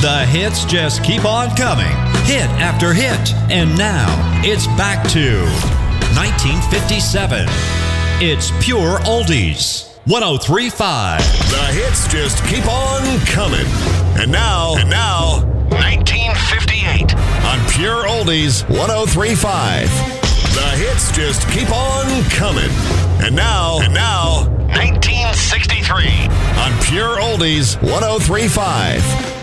The hits just keep on coming, hit after hit. And now, it's back to 1957. It's Pure Oldies, 103.5. The hits just keep on coming. And now, 1958 on Pure Oldies, 103.5. The hits just keep on coming. And now, 1963 on Pure Oldies, 103.5.